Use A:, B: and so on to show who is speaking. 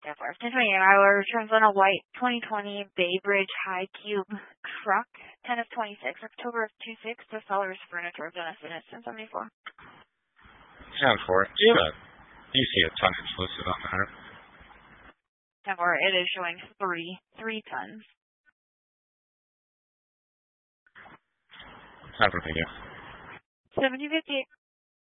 A: 10-4. 10-28 returns on a white 2020 Bay Bridge High Cube truck. 10 of 26. October of 26. The seller's furniture benefit at 10-74.
B: 10-4. Do you see a tonnage listed on there?
A: 10-4. It is showing 3 tons.
B: 10-4, thank you.
A: 70-58.